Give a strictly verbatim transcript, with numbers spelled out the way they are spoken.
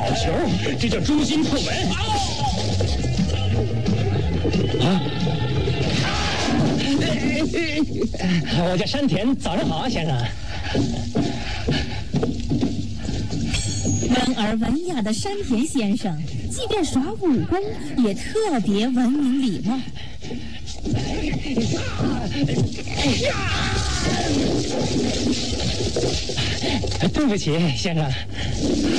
好球，这叫诛心破门。啊！我叫山田，早上好，先生。 文而文雅的山田先生，即便耍武功，也特别文明礼貌。 对不起，先生。